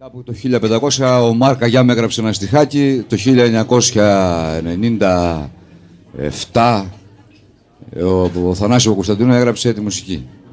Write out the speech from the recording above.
Από το 1500 ο Μάρκ Αγιάμ έγραψε ένα στιχάκι, το 1997 ο Θανάσης Κωνσταντίνου έγραψε τη μουσική.